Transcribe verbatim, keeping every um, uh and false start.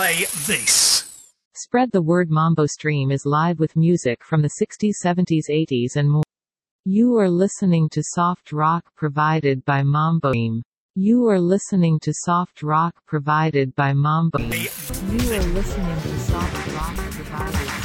play this. Spread the word. Mambo Stream is live with music from the sixties, seventies, eighties and more. You are listening to soft rock provided by Mambo Stream. You are listening to soft rock provided by Mambo. You are listening to soft rock provided by